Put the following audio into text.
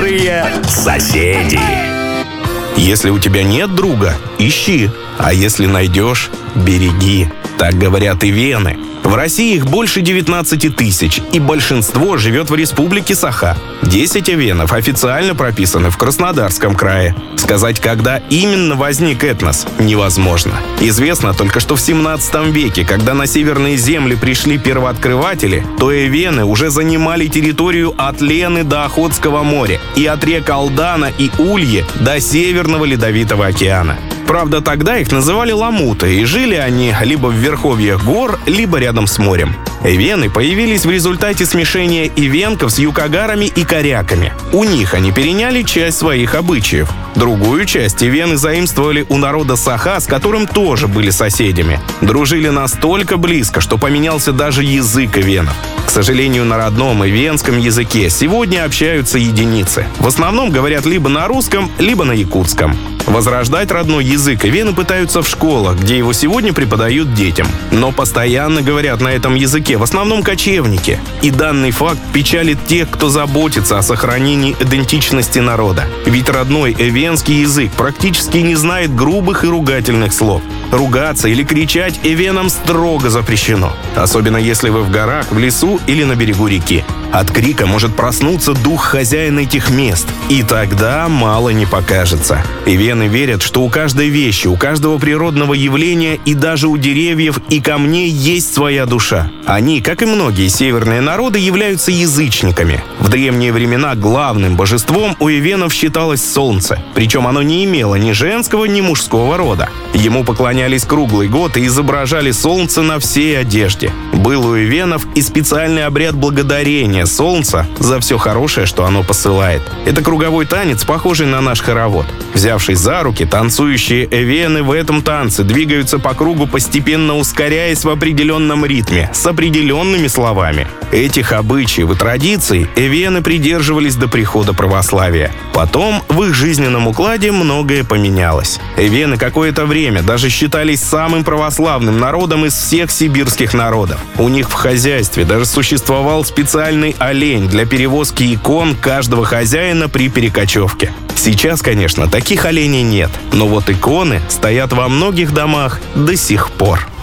Новые соседи. Если у тебя нет друга, ищи. А если найдешь, береги. Так говорят и вены. В России их больше 19 тысяч, и большинство живет в республике Саха. 10 эвенов официально прописаны в Краснодарском крае. Сказать, когда именно возник этнос, невозможно. Известно только, что в 17 веке, когда на северные земли пришли первооткрыватели, то эвены уже занимали территорию от Лены до Охотского моря и от рек Алдана и Ульи до Северного Ледовитого океана. Правда, тогда их называли ламуты, и жили они либо в верховьях гор, либо рядом с морем. Эвены появились в результате смешения ивенков с юкагарами и коряками. У них они переняли часть своих обычаев. Другую часть эвены заимствовали у народа Саха, с которым тоже были соседями. Дружили настолько близко, что поменялся даже язык эвенов. К сожалению, на родном эвенском языке сегодня общаются единицы. В основном говорят либо на русском, либо на якутском. Возрождать родной язык эвены пытаются в школах, где его сегодня преподают детям. Но постоянно говорят на этом языке в основном кочевники. И данный факт печалит тех, кто заботится о сохранении идентичности народа. Ведь родной эвенский язык практически не знает грубых и ругательных слов. Ругаться или кричать эвенам строго запрещено. Особенно если вы в горах, в лесу или на берегу реки. От крика может проснуться дух хозяина этих мест. И тогда мало не покажется. Эвены верят, что у каждой вещи, у каждого природного явления и даже у деревьев и камней есть своя душа. Они, как и многие северные народы, являются язычниками. В древние времена главным божеством у эвенов считалось солнце. Причем оно не имело ни женского, ни мужского рода. Ему поклонялись круглый год и изображали солнце на всей одежде. Был у эвенов и специальный обряд благодарения солнца за все хорошее, что оно посылает. Это круговой танец, похожий на наш хоровод. Взявшись за руки, танцующие эвены в этом танце двигаются по кругу, постепенно ускоряясь в определенном ритме, с определенными словами. Этих обычаев и традиций эвены придерживались до прихода православия. Потом в их жизненном укладе многое поменялось. Эвены какое-то время даже считались самым православным народом из всех сибирских народов. У них в хозяйстве даже существовал специальный олень для перевозки икон каждого хозяина при перекочевке. Сейчас, конечно, таких оленей нет, но вот иконы стоят во многих домах до сих пор.